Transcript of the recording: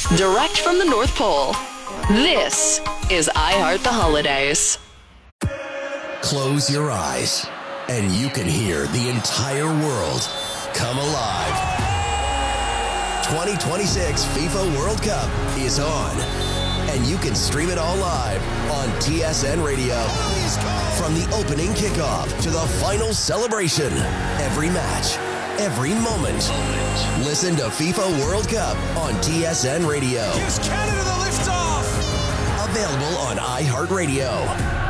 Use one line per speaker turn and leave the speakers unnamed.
direct from the North Pole. This is I Heart the Holidays.
Close your eyes, and you can hear the entire world come alive. 2026 FIFA World Cup is on, and you can stream it all live on TSN Radio. From the opening kickoff to the final celebration, every match, every moment. Listen to FIFA World Cup on TSN Radio.
Gives Canada the lift off.
Available on iHeartRadio.